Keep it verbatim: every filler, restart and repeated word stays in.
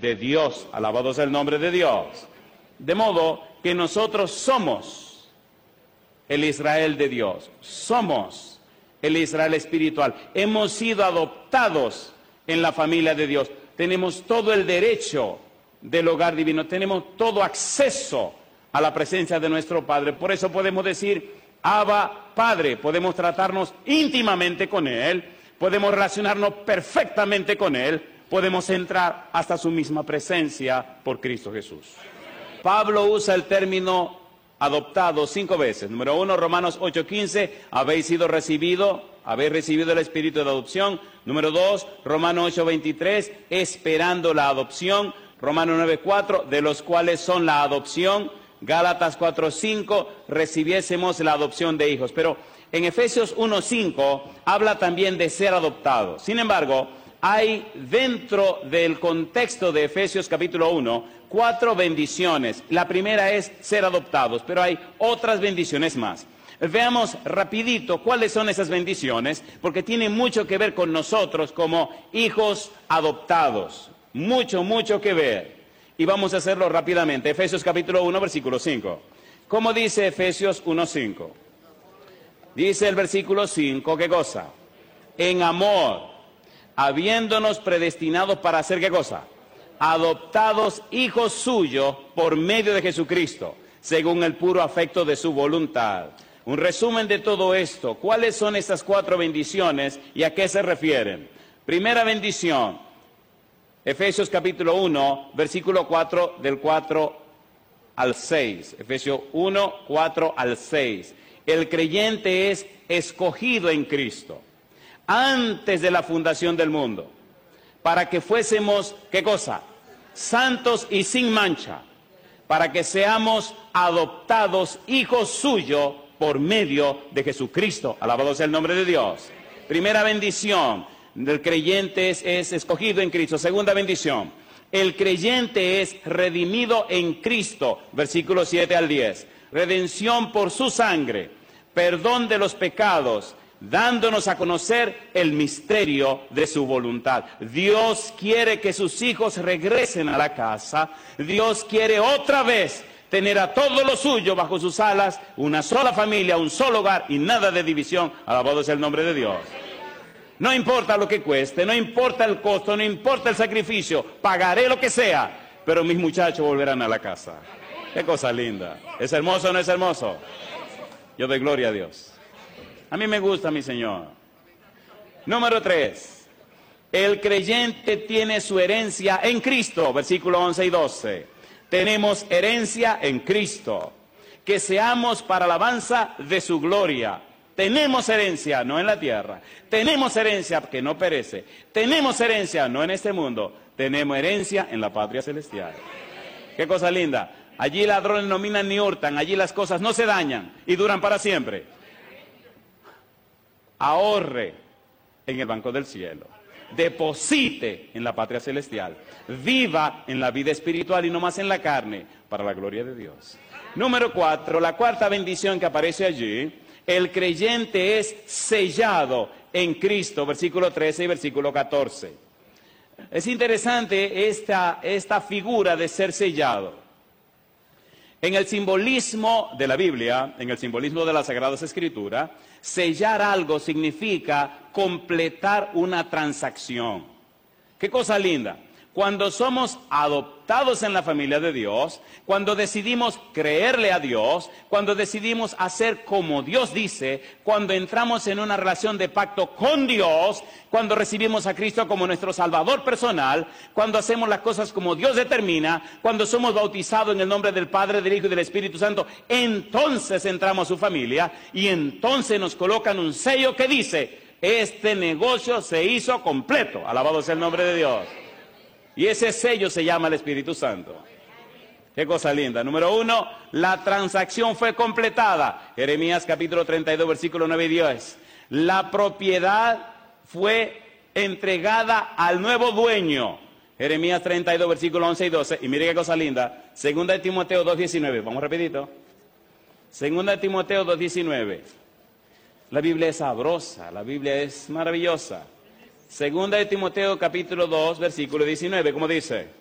de Dios. Alabado sea el nombre de Dios. De modo que nosotros somos el Israel de Dios. Somos el Israel espiritual. Hemos sido adoptados en la familia de Dios. Tenemos todo el derecho del hogar divino. Tenemos todo acceso a la presencia de nuestro Padre. Por eso podemos decir, Abba, Padre. Podemos tratarnos íntimamente con Él. Podemos relacionarnos perfectamente con Él. Podemos entrar hasta su misma presencia por Cristo Jesús. Pablo usa el término adoptado cinco veces. Número uno, Romanos ocho quince, habéis sido recibido, habéis recibido el espíritu de adopción. Número dos, Romanos ocho veintitrés, esperando la adopción. Romanos nueve cuatro, de los cuales son la adopción. Gálatas cuatro cinco, recibiésemos la adopción de hijos. Pero en Efesios uno cinco habla también de ser adoptado. Sin embargo, hay dentro del contexto de Efesios capítulo uno cuatro bendiciones. La primera es ser adoptados, pero hay otras bendiciones más. Veamos rapidito cuáles son esas bendiciones, porque tienen mucho que ver con nosotros como hijos adoptados. Mucho, mucho que ver. Y vamos a hacerlo rápidamente. Efesios capítulo uno, versículo cinco. ¿Cómo dice Efesios uno cinco? Dice el versículo cinco, ¿qué cosa? En amor, habiéndonos predestinados para hacer ¿qué cosa? Adoptados hijos suyos por medio de Jesucristo, según el puro afecto de su voluntad. Un resumen de todo esto. ¿Cuáles son estas cuatro bendiciones y a qué se refieren? Primera bendición, Efesios capítulo uno, versículo cuatro, del cuatro al seis. Efesios uno, cuatro al seis. El creyente es escogido en Cristo antes de la fundación del mundo, para que fuésemos, ¿qué cosa? Santos y sin mancha, para que seamos adoptados hijos suyos por medio de Jesucristo. Alabado sea el nombre de Dios. Primera bendición, el creyente es, es escogido en Cristo. Segunda bendición, el creyente es redimido en Cristo. Versículos siete al diez. Redención por su sangre, perdón de los pecados, dándonos a conocer el misterio de su voluntad. Dios quiere que sus hijos regresen a la casa. Dios quiere otra vez tener a todo lo suyo bajo sus alas, una sola familia, un solo hogar y nada de división. Alabado sea el nombre de Dios. No importa lo que cueste, no importa el costo, no importa el sacrificio, pagaré lo que sea, pero mis muchachos volverán a la casa. Qué cosa linda. ¿Es hermoso o no es hermoso? Yo doy gloria a Dios. A mí me gusta mi Señor. Número tres. El creyente tiene su herencia en Cristo. Versículo once y doce. Tenemos herencia en Cristo. Que seamos para alabanza de su gloria. Tenemos herencia, no en la tierra. Tenemos herencia que no perece. Tenemos herencia, no en este mundo. Tenemos herencia en la patria celestial. Qué cosa linda. Allí ladrones no minan ni hurtan. Allí las cosas no se dañan y duran para siempre. Ahorre en el banco del cielo. Deposite en la patria celestial. Viva en la vida espiritual y no más en la carne, para la gloria de Dios. Número cuatro, la cuarta bendición que aparece allí. El creyente es sellado en Cristo, versículo trece y versículo catorce. Es interesante esta, esta figura de ser sellado. En el simbolismo de la Biblia, en el simbolismo de las Sagradas Escrituras, sellar algo significa completar una transacción. ¡Qué cosa linda! Cuando somos adoptados en la familia de Dios, cuando decidimos creerle a Dios, cuando decidimos hacer como Dios dice, cuando entramos en una relación de pacto con Dios, cuando recibimos a Cristo como nuestro Salvador personal, cuando hacemos las cosas como Dios determina, cuando somos bautizados en el nombre del Padre, del Hijo y del Espíritu Santo, entonces entramos a su familia y entonces nos colocan un sello que dice, este negocio se hizo completo. Alabado sea el nombre de Dios. Y ese sello se llama el Espíritu Santo. Qué cosa linda. Número uno, la transacción fue completada. Jeremías capítulo treinta y dos, versículo nueve y diez. La propiedad fue entregada al nuevo dueño. Jeremías treinta y dos, versículo once y doce. Y mire qué cosa linda. Segunda de Timoteo dos, diecinueve. Vamos rapidito. Segunda de Timoteo dos, diecinueve. La Biblia es sabrosa. La Biblia es maravillosa. Segunda de Timoteo capítulo dos, versículo diecinueve, ¿cómo dice?